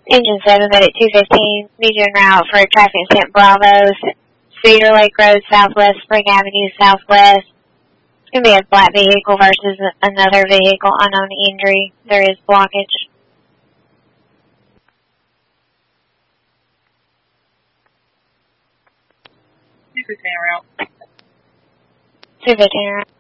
Engine 7, but at 215, need you en route for traffic incident Bravo, Cedar Lake Road Southwest, Spring Avenue Southwest. It's going to be a black vehicle versus another vehicle, unknown injury. There is blockage. Route. 215 route.